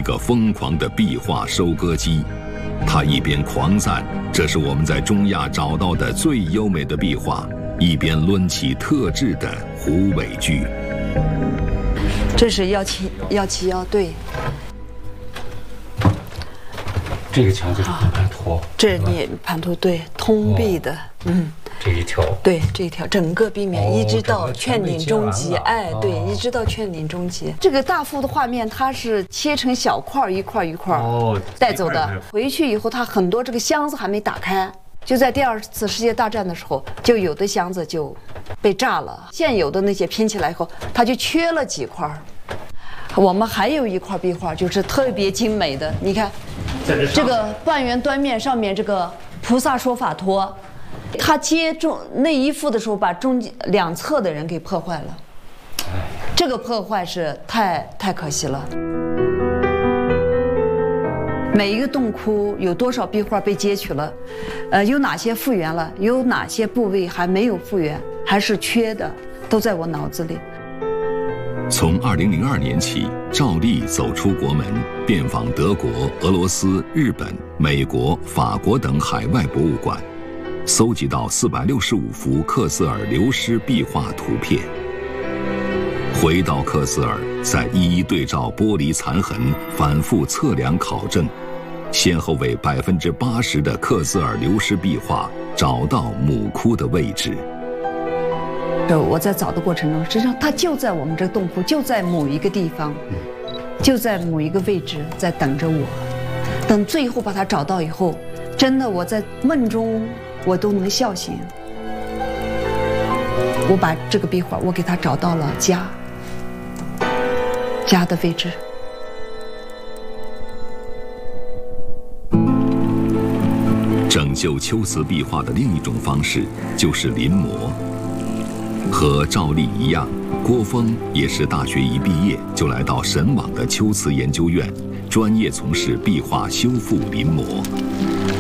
个疯狂的壁画收割机。他一边狂赞这是我们在中亚找到的最优美的壁画，一边抡起特制的虎尾锯。 这是171对。 这个墙就是涅盘陀， 这涅盘陀对，通壁的， 这一条， 对，这一条整个壁面一直到劝顶终极，哎，对，一直到劝顶终极。这个大幅的画面，它是切成小块一块一块带走的。回去以后，它很多这个箱子还没打开，就在第2次世界大战的时候，就有的箱子就被炸了，现有的那些拼起来以后，它就缺了几块。我们还有一块壁画，就是特别精美的，你看，这个半圆端面上面这个菩萨说法陀，他接那一幅的时候，把中间2侧的人给破坏了，这个破坏是太可惜了。每一个洞窟有多少壁画被截取了，有哪些复原了，有哪些部位还没有复原，还是缺的，都在我脑子里。 从2002年起，赵丽走出国门，遍访德国、俄罗斯、日本、美国、法国等海外博物馆，搜集到465幅克斯尔流失壁画图片。回到克斯尔，再一一对照玻璃残痕，反复测量考证，先后为80%的克斯尔流失壁画找到母窟的位置。 我在找的过程中，实际上它就在我们这个洞窟，就在某一个地方，就在某一个位置，在等着我。等最后把它找到以后，真的我在梦中我都能笑醒。我把这个壁画，我给它找到了家的位置。 拯救秋瓷壁画的另一种方式就是临摹。和赵丽一样，郭峰也是大学一毕业就来到神往的秋瓷研究院，专业从事壁画修复临摹。